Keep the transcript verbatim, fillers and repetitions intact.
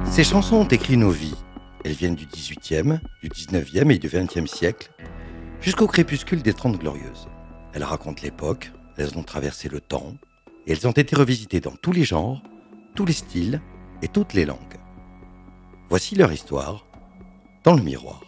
Ces chansons ont écrit nos vies. Elles viennent du dix-huitième, du dix-neuvième et du vingtième siècle, jusqu'au crépuscule des Trente Glorieuses. Elles racontent l'époque, elles ont traversé le temps, et elles ont été revisitées dans tous les genres, tous les styles et toutes les langues. Voici leur histoire dans le miroir.